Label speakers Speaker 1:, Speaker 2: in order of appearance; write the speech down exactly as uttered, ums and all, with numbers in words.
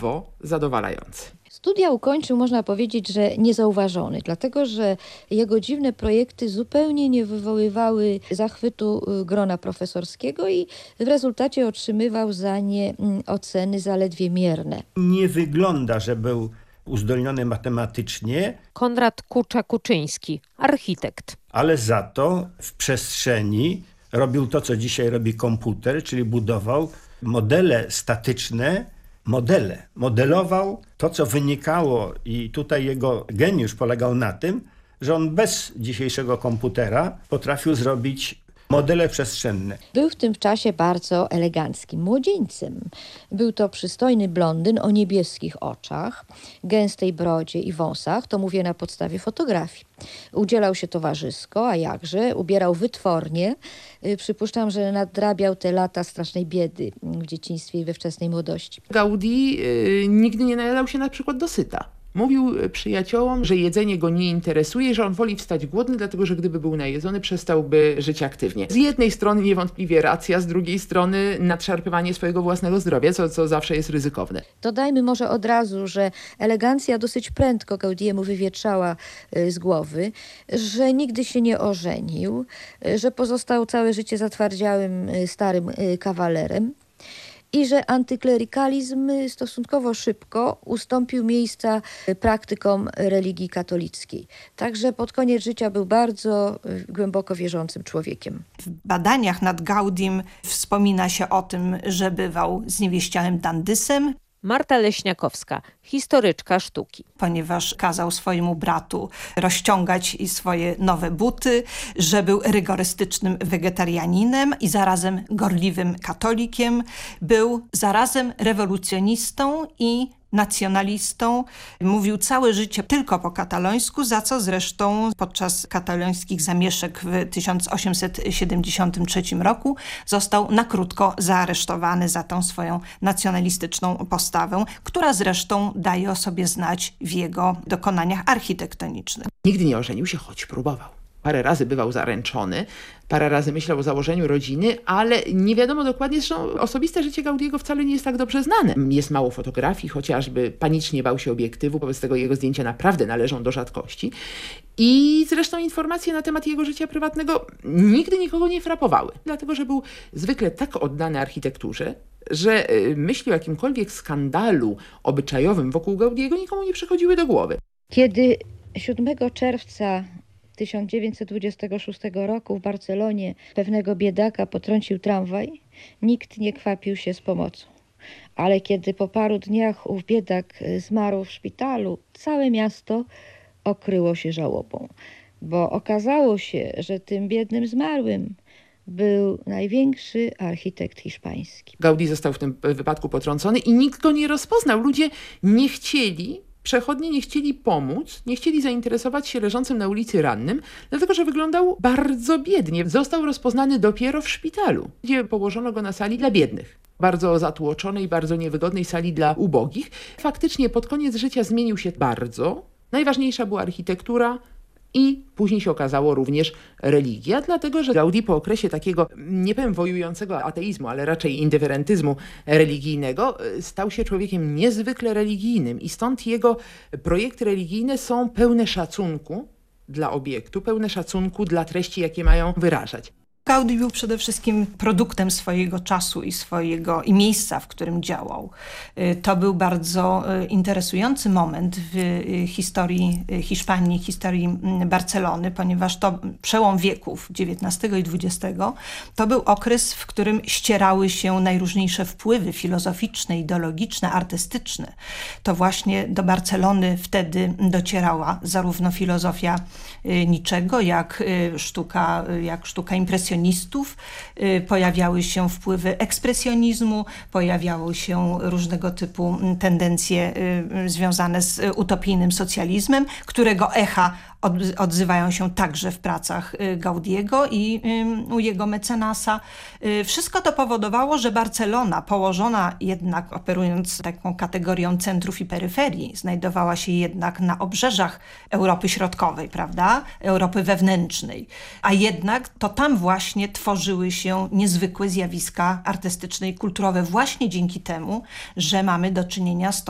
Speaker 1: żywo zadowalający.
Speaker 2: Studia ukończył, można powiedzieć, że niezauważony, dlatego że jego dziwne projekty zupełnie nie wywoływały zachwytu grona profesorskiego i w rezultacie otrzymywał za nie oceny zaledwie mierne.
Speaker 3: Nie wygląda, że był uzdolniony matematycznie.
Speaker 4: Konrad Kucza-Kuczyński, architekt.
Speaker 3: Ale za to w przestrzeni robił to, co dzisiaj robi komputer, czyli budował modele statyczne, modele. Modelował to, co wynikało, i tutaj jego geniusz polegał na tym, że on bez dzisiejszego komputera potrafił zrobić modele przestrzenne.
Speaker 2: Był w tym czasie bardzo eleganckim młodzieńcem. Był to przystojny blondyn o niebieskich oczach, gęstej brodzie i wąsach, to mówię na podstawie fotografii. Udzielał się towarzysko, a jakże, ubierał wytwornie. Przypuszczam, że nadrabiał te lata strasznej biedy w dzieciństwie i we wczesnej młodości.
Speaker 1: Gaudí yy, nigdy nie najadał się na przykład dosyta. Mówił przyjaciołom, że jedzenie go nie interesuje, że on woli wstać głodny, dlatego że gdyby był najedzony, przestałby żyć aktywnie. Z jednej strony niewątpliwie racja, z drugiej strony nadszarpywanie swojego własnego zdrowia, co, co zawsze jest ryzykowne.
Speaker 2: Dodajmy może od razu, że elegancja dosyć prędko Gaudiemu wywietrzała z głowy, że nigdy się nie ożenił, że pozostał całe życie zatwardziałym starym kawalerem i że antyklerykalizm stosunkowo szybko ustąpił miejsca praktykom religii katolickiej. Także pod koniec życia był bardzo głęboko wierzącym człowiekiem.
Speaker 5: W badaniach nad Gaudim wspomina się o tym, że bywał zniewieściałym dandysem.
Speaker 4: Marta Leśniakowska, historyczka sztuki.
Speaker 5: Ponieważ kazał swojemu bratu rozciągać swoje nowe buty, że był rygorystycznym wegetarianinem i zarazem gorliwym katolikiem. Był zarazem rewolucjonistą i nacjonalistą. Mówił całe życie tylko po katalońsku, za co zresztą podczas katalońskich zamieszek w tysiąc osiemset siedemdziesiątym trzecim roku został na krótko zaaresztowany za tą swoją nacjonalistyczną postawę, która zresztą daje o sobie znać w jego dokonaniach architektonicznych.
Speaker 1: Nigdy nie ożenił się, choć próbował. Parę razy bywał zaręczony, parę razy myślał o założeniu rodziny, ale nie wiadomo dokładnie, zresztą osobiste życie Gaudiego wcale nie jest tak dobrze znane. Jest mało fotografii, chociażby panicznie bał się obiektywu, wobec tego jego zdjęcia naprawdę należą do rzadkości. I zresztą informacje na temat jego życia prywatnego nigdy nikogo nie frapowały, dlatego że był zwykle tak oddany architekturze, że myśli o jakimkolwiek skandalu obyczajowym wokół Gaudiego nikomu nie przychodziły do głowy.
Speaker 2: Kiedy siódmego czerwca tysiąc dziewięćset dwudziestego szóstego roku w Barcelonie pewnego biedaka potrącił tramwaj, nikt nie kwapił się z pomocą. Ale kiedy po paru dniach ów biedak zmarł w szpitalu, całe miasto okryło się żałobą, bo okazało się, że tym biednym zmarłym był największy architekt hiszpański.
Speaker 1: Gaudí został w tym wypadku potrącony i nikt go nie rozpoznał. Ludzie nie chcieli Przechodnie nie chcieli pomóc, nie chcieli zainteresować się leżącym na ulicy rannym, dlatego że wyglądał bardzo biednie. Został rozpoznany dopiero w szpitalu, gdzie położono go na sali dla biednych. Bardzo zatłoczonej, bardzo niewygodnej sali dla ubogich. Faktycznie pod koniec życia zmienił się bardzo. Najważniejsza była architektura i później się okazało również religia, dlatego że Gaudí po okresie takiego, nie powiem wojującego ateizmu, ale raczej indyferentyzmu religijnego, stał się człowiekiem niezwykle religijnym i stąd jego projekty religijne są pełne szacunku dla obiektu, pełne szacunku dla treści, jakie mają wyrażać.
Speaker 5: Gaudí był przede wszystkim produktem swojego czasu i swojego i miejsca, w którym działał. To był bardzo interesujący moment w historii Hiszpanii, historii Barcelony, ponieważ to przełom wieków dziewiętnastego i dwudziestego to był okres, w którym ścierały się najróżniejsze wpływy filozoficzne, ideologiczne, artystyczne. To właśnie do Barcelony wtedy docierała zarówno filozofia Niczego, jak sztuka, jak sztuka impresjonistyczna, pojawiały się wpływy ekspresjonizmu, pojawiały się różnego typu tendencje związane z utopijnym socjalizmem, którego echa odzywają się także w pracach Gaudiego i u jego mecenasa. Wszystko to powodowało, że Barcelona, położona jednak, operując taką kategorią centrów i peryferii, znajdowała się jednak na obrzeżach Europy Środkowej, prawda? Europy wewnętrznej. A jednak to tam właśnie tworzyły się niezwykłe zjawiska artystyczne i kulturowe właśnie dzięki temu, że mamy do czynienia z